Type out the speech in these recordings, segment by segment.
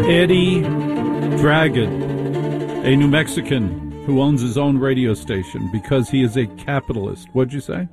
Eddie Dragon, a New Mexican who owns his own radio station because he is a capitalist. What'd you say?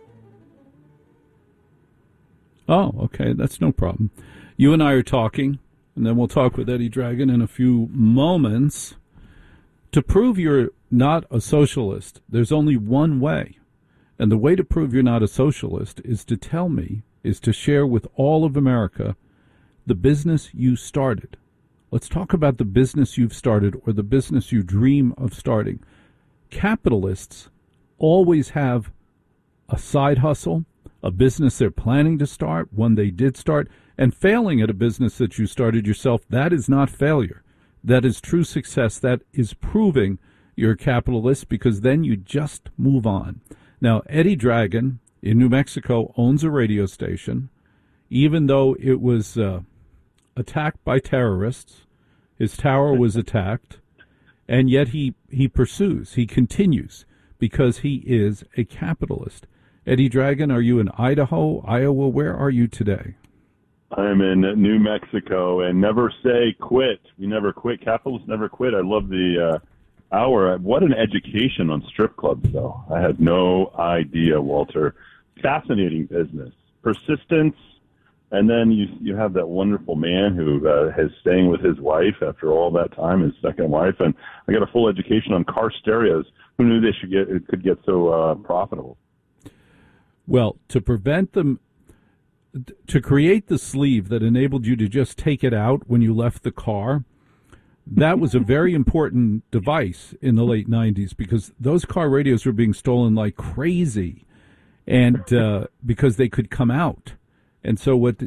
Oh, okay, that's no problem. You and I are talking, and then we'll talk with Eddie Dragon in a few moments. To prove you're not a socialist, there's only one way. And the way to prove you're not a socialist is to tell me, is to share with all of America the business you started. Let's talk about the business you've started or the business you dream of starting. Capitalists always have a side hustle, a business they're planning to start, one they did start, and failing at a business that you started yourself, that is not failure. That is true success. That is proving you're a capitalist, because then you just move on. Now, Eddie Dragon in New Mexico owns a radio station, even though it was attacked by terrorists. His tower was attacked, and yet he pursues, he continues, because he is a capitalist. Eddie Dragon, are you in Idaho, Iowa? Where are you today? I'm in New Mexico, and never say quit. We never quit. Capitalists never quit. I love the hour. What an education on strip clubs, though. I had no idea, Walter. Fascinating business. Persistence, and then you have that wonderful man who is staying with his wife after all that time, his second wife, and I got a full education on car stereos. Who knew it could get so profitable? Well, to prevent them, to create the sleeve that enabled you to just take it out when you left the car, that was a very important device in the late 90s, because those car radios were being stolen like crazy, and because they could come out. And so what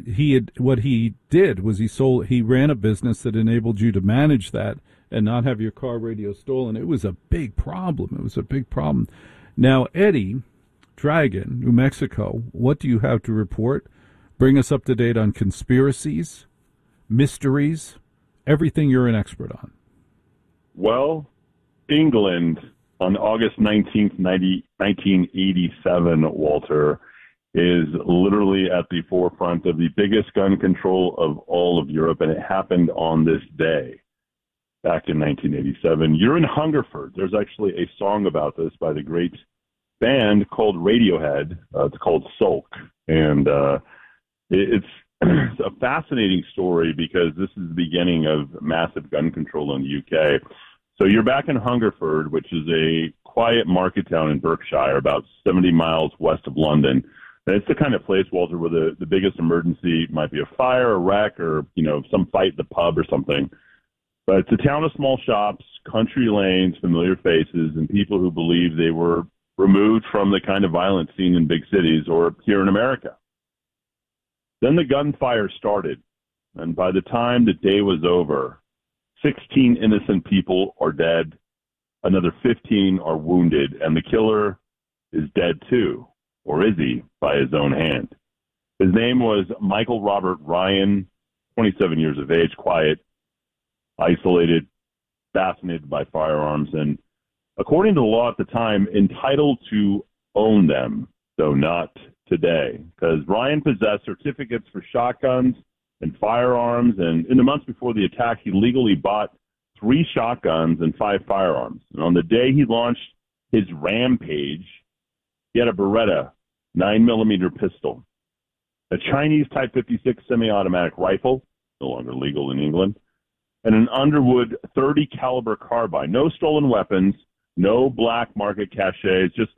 he did was he ran a business that enabled you to manage that and not have your car radio stolen. It was a big problem. It was a big problem. Now, Eddie Dragon, New Mexico, what do you have to report? Bring us up to date on conspiracies, mysteries, everything you're an expert on. Well, England on August 19th, 1987, Walter, is literally at the forefront of the biggest gun control of all of Europe, and it happened on this day back in 1987. You're in Hungerford. There's actually a song about this by the great band called Radiohead. It's called Sulk, and it's a fascinating story because this is the beginning of massive gun control in the UK. So you're back in Hungerford, which is a quiet market town in Berkshire, about 70 miles west of London. And it's the kind of place, Walter, where the biggest emergency might be a fire, a wreck, or, some fight at the pub or something. But it's a town of small shops, country lanes, familiar faces, and people who believe they were removed from the kind of violence seen in big cities or here in America. Then the gunfire started, and by the time the day was over, 16 innocent people are dead, another 15 are wounded, and the killer is dead too, or is he, by his own hand. His name was Michael Robert Ryan, 27 years of age, quiet, isolated, fascinated by firearms, and according to the law at the time, entitled to own them, though not today, because Ryan possessed certificates for shotguns and firearms, and in the months before the attack, he legally bought 3 shotguns and 5 firearms. And on the day he launched his rampage, he had a Beretta 9mm pistol, a Chinese Type 56 semi-automatic rifle, no longer legal in England, and an Underwood .30 caliber carbine. No stolen weapons, no black market cachets, just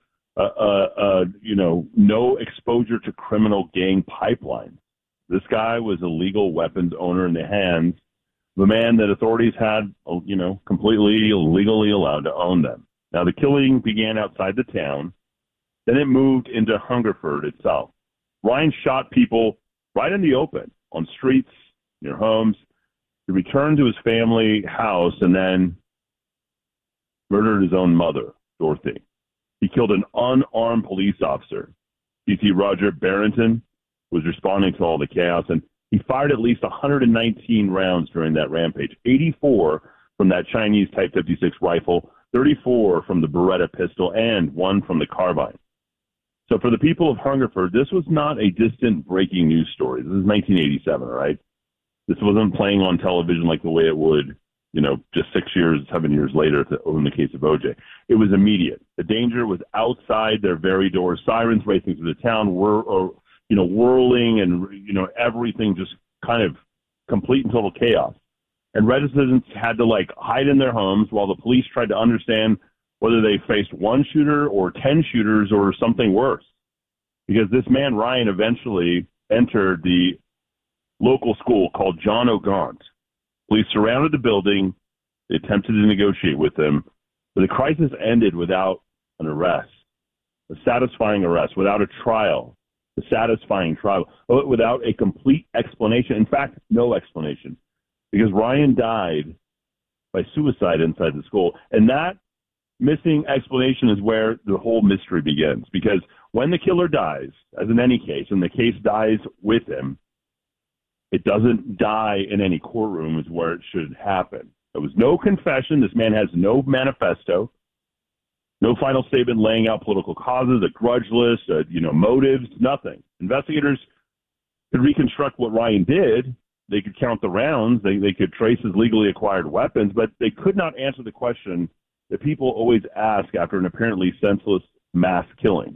no exposure to criminal gang pipelines. This guy was a legal weapons owner in the hands of a man that authorities had, completely legally allowed to own them. Now, the killing began outside the town. Then it moved into Hungerford itself. Ryan shot people right in the open, on streets, near homes. He returned to his family house and then murdered his own mother, Dorothy. He killed an unarmed police officer. PT Roger Barrington was responding to all the chaos, and he fired at least 119 rounds during that rampage, 84 from that Chinese Type 56 rifle, 34 from the Beretta pistol, and 1 from the carbine. So for the people of Hungerford, this was not a distant breaking news story. This is 1987, all right? This wasn't playing on television like the way it would, just 7 years later in the case of OJ. It was immediate. The danger was outside their very doors. Sirens racing through the town were, whirling and, everything just kind of complete and total chaos. And residents had to hide in their homes while the police tried to understand whether they faced one shooter or 10 shooters or something worse. Because this man, Ryan, eventually entered the local school called John O'Gaunt. Police surrounded the building. They attempted to negotiate with him. But the crisis ended without an arrest, a satisfying arrest, without a trial, a satisfying trial, without a complete explanation. In fact, no explanation. Because Ryan died by suicide inside the school. And that missing explanation is where the whole mystery begins. Because when the killer dies, as in any case, and the case dies with him, it doesn't die in any courtroom is where it should happen. There was no confession. This man has no manifesto, no final statement laying out political causes, a grudge list, motives, nothing. Investigators could reconstruct what Ryan did. They could count the rounds. They could trace his legally acquired weapons, but they could not answer the question that people always ask after an apparently senseless mass killing.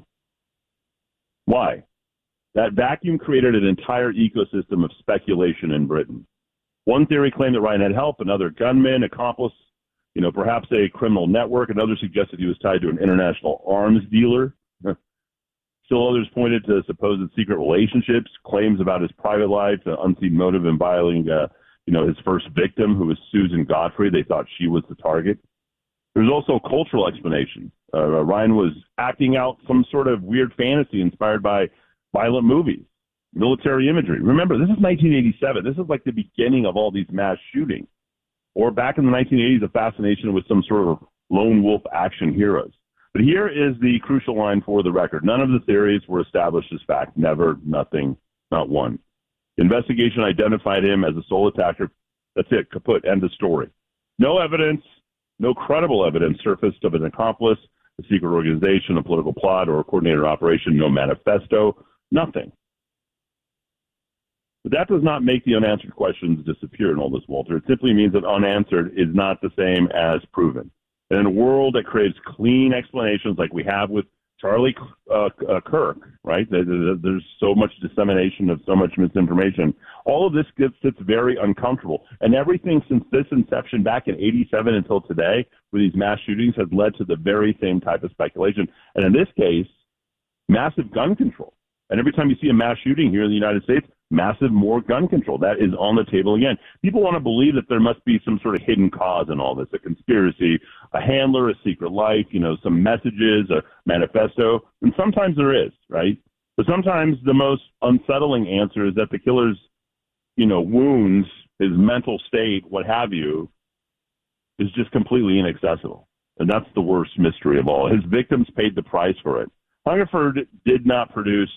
Why? That vacuum created an entire ecosystem of speculation in Britain. One theory claimed that Ryan had help, another gunman, accomplice, perhaps a criminal network. Another suggested he was tied to an international arms dealer. Still others pointed to supposed secret relationships, claims about his private life, an unseen motive in violating, his first victim, who was Susan Godfrey. They thought she was the target. There was also a cultural explanation. Ryan was acting out some sort of weird fantasy inspired by violent movies, military imagery. Remember, this is 1987. This is like the beginning of all these mass shootings. Or back in the 1980s, a fascination with some sort of lone wolf action heroes. But here is the crucial line for the record. None of the theories were established as fact. Never, nothing, not one. The investigation identified him as a sole attacker. That's it, kaput, end of story. No evidence, no credible evidence surfaced of an accomplice, a secret organization, a political plot, or a coordinated operation. No manifesto, nothing. But that does not make the unanswered questions disappear in all this, Walter. It simply means that unanswered is not the same as proven. And in a world that craves clean explanations like we have with Charlie Kirk, right? There's so much dissemination of so much misinformation. All of this gets very uncomfortable. And everything since this inception back in 87 until today with these mass shootings has led to the very same type of speculation. And in this case, massive gun control. And every time you see a mass shooting here in the United States, massive more gun control. That is on the table again. People want to believe that there must be some sort of hidden cause in all this, a conspiracy, a handler, a secret life, some messages, a manifesto. And sometimes there is, right? But sometimes the most unsettling answer is that the killer's, wounds, his mental state, what have you, is just completely inaccessible. And that's the worst mystery of all. His victims paid the price for it. Hungerford did not produce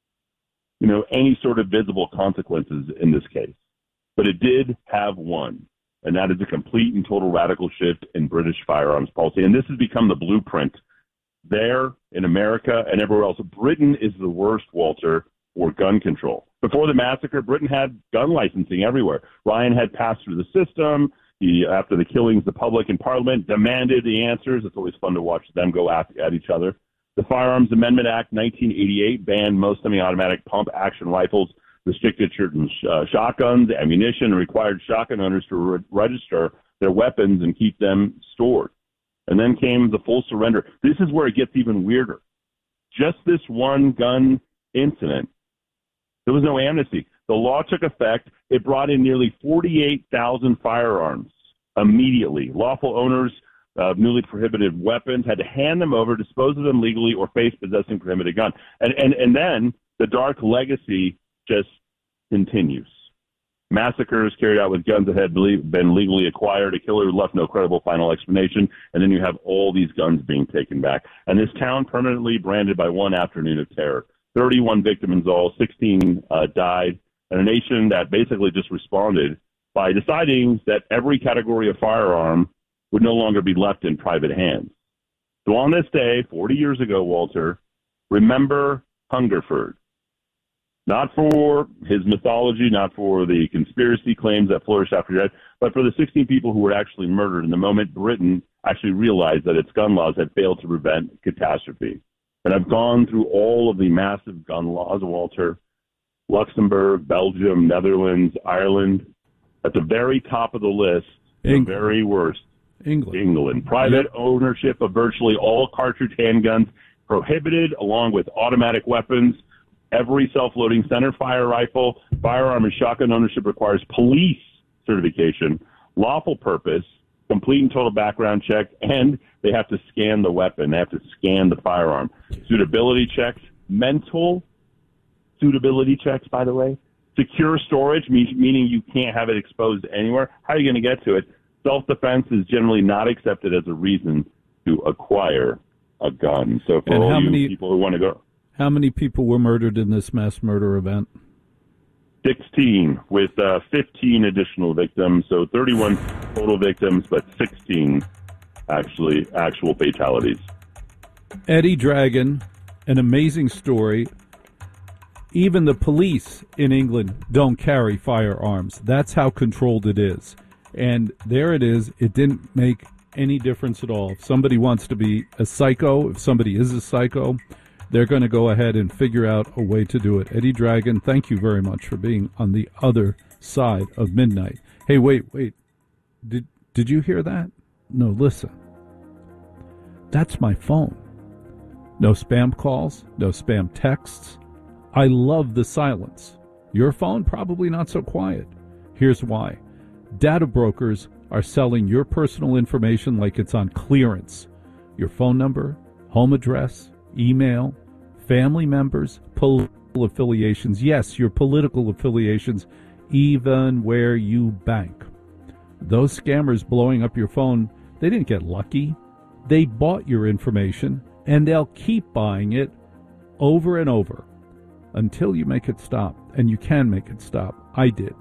any sort of visible consequences in this case. But it did have one, and that is a complete and total radical shift in British firearms policy. And this has become the blueprint there in America and everywhere else. Britain is the worst, Walter, for gun control. Before the massacre, Britain had gun licensing everywhere. Ryan had passed through the system. After the killings, the public and Parliament demanded the answers. It's always fun to watch them go at each other. The Firearms Amendment Act 1988 banned most semi-automatic pump-action rifles, restricted certain shotguns, ammunition, and required shotgun owners to register their weapons and keep them stored. And then came the full surrender. This is where it gets even weirder. Just this one gun incident, there was no amnesty. The law took effect. It brought in nearly 48,000 firearms immediately. Lawful owners of newly prohibited weapons had to hand them over, dispose of them legally, or face possessing prohibited gun. And then the dark legacy just continues. Massacres carried out with guns that had been legally acquired, a killer who left no credible final explanation, and then you have all these guns being taken back. And this town permanently branded by one afternoon of terror. 31 victims all, 16 died, and a nation that basically just responded by deciding that every category of firearm would no longer be left in private hands. So on this day, 40 years ago, Walter, remember Hungerford. Not for his mythology, not for the conspiracy claims that flourished after your death, but for the 16 people who were actually murdered in the moment Britain actually realized that its gun laws had failed to prevent catastrophe. And I've gone through all of the massive gun laws, Walter. Luxembourg, Belgium, Netherlands, Ireland. At the very top of the list, the very worst, England. Private ownership of virtually all cartridge handguns prohibited, along with automatic weapons. Every self-loading center fire rifle, firearm, and shotgun ownership requires police certification, lawful purpose, complete and total background check, and they have to scan the weapon. They have to scan the firearm. Suitability checks, mental suitability checks, by the way. Secure storage, meaning you can't have it exposed anywhere. How are you going to get to it? Self-defense is generally not accepted as a reason to acquire a gun. So for all you people who want to go... How many people were murdered in this mass murder event? 16, with 15 additional victims. So 31 total victims, but 16 actual fatalities. Eddie Dragon, an amazing story. Even the police in England don't carry firearms. That's how controlled it is. And there it is. It didn't make any difference at all. If somebody wants to be a psycho, if somebody is a psycho, they're going to go ahead and figure out a way to do it. Eddie Dragon, thank you very much for being on the other side of midnight. Hey, wait. Did you hear that? No, listen. That's my phone. No spam calls, no spam texts. I love the silence. Your phone, probably not so quiet. Here's why. Data brokers are selling your personal information like it's on clearance. Your phone number, home address, email, family members, political affiliations. Yes, your political affiliations, even where you bank. Those scammers blowing up your phone, they didn't get lucky. They bought your information, and they'll keep buying it over and over until you make it stop. And you can make it stop. I did.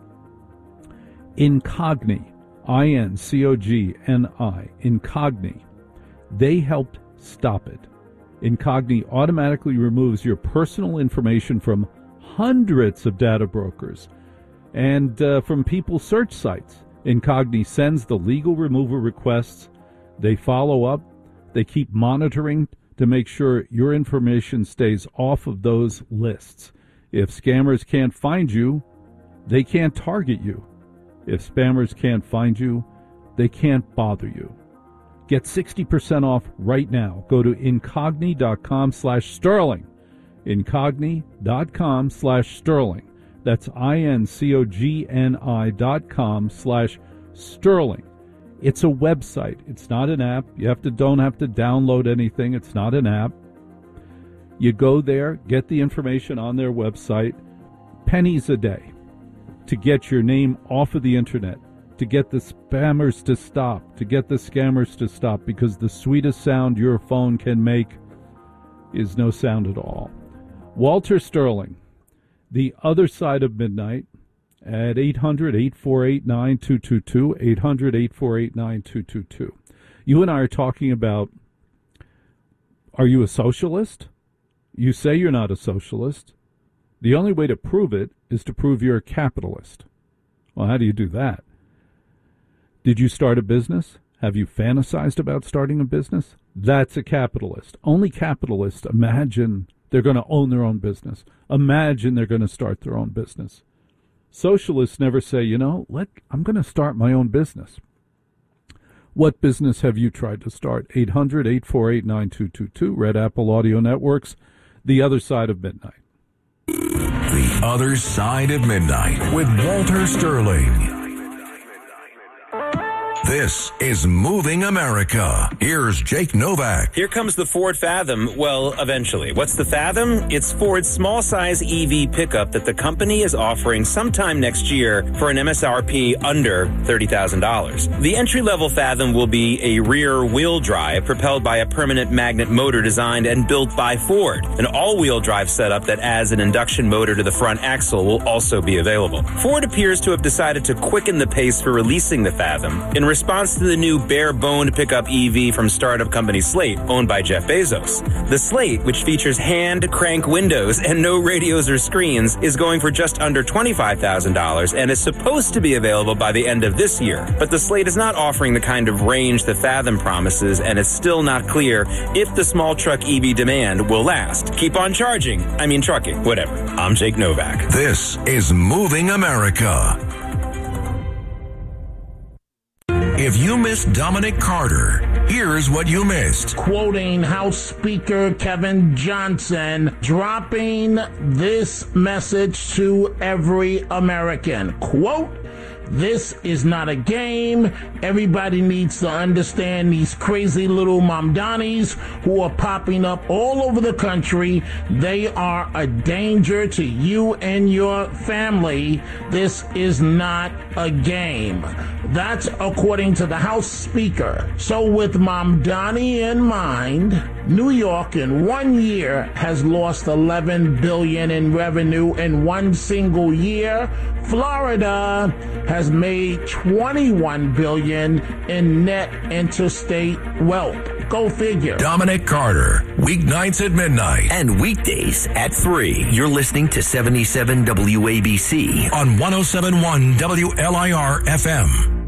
Incogni, I-N-C-O-G-N-I, Incogni. They helped stop it. Incogni automatically removes your personal information from hundreds of data brokers and from people's search sites. Incogni sends the legal removal requests. They follow up. They keep monitoring to make sure your information stays off of those lists. If scammers can't find you, they can't target you. If spammers can't find you, they can't bother you. Get 60% off right now. Go to incogni.com/sterling. Incogni.com/sterling. That's INCOGNI.com/sterling. It's a website. It's not an app. You don't have to download anything. It's not an app. You go there, get the information on their website, pennies a day to get your name off of the internet, to get the spammers to stop, to get the scammers to stop, because the sweetest sound your phone can make is no sound at all. Walter Sterling, The Other Side of Midnight, at 800-848-9222, 800-848-9222. You and I are talking about, are you a socialist? You say you're not a socialist. The only way to prove it is to prove you're a capitalist. Well, how do you do that? Did you start a business? Have you fantasized about starting a business? That's a capitalist. Only capitalists imagine they're going to own their own business. Imagine they're going to start their own business. Socialists never say, I'm going to start my own business. What business have you tried to start? 800-848-9222, Red Apple Audio Networks, The Other Side of Midnight. The Other Side of Midnight with Walter Sterling. This is Moving America. Here's Jake Novak. Here comes the Ford Fathom. Well, eventually. What's the Fathom? It's Ford's small-size EV pickup that the company is offering sometime next year for an MSRP under $30,000. The entry-level Fathom will be a rear-wheel drive propelled by a permanent magnet motor designed and built by Ford. An all-wheel drive setup that adds an induction motor to the front axle will also be available. Ford appears to have decided to quicken the pace for releasing the Fathom. In response response to the new bare-boned pickup EV from startup company Slate, owned by Jeff Bezos. The Slate, which features hand-crank windows and no radios or screens, is going for just under $25,000 and is supposed to be available by the end of this year. But the Slate is not offering the kind of range the Fathom promises, and it's still not clear if the small truck EV demand will last. Keep on trucking, whatever. I'm Jake Novak. This is Moving America. If you missed Dominic Carter, here's what you missed. Quoting House Speaker Kevin Johnson, dropping this message to every American. Quote, "This is not a game. Everybody needs to understand these crazy little Mamdanis who are popping up all over the country. They are a danger to you and your family. This is not a game." That's according to the House Speaker. So with Mamdani in mind, New York in 1 year has lost $11 billion in revenue in one single year. Florida has made $21 billion in net interstate wealth. Go figure. Dominic Carter, weeknights at midnight. And weekdays at 3. You're listening to 77 WABC On 107.1 WLIR FM.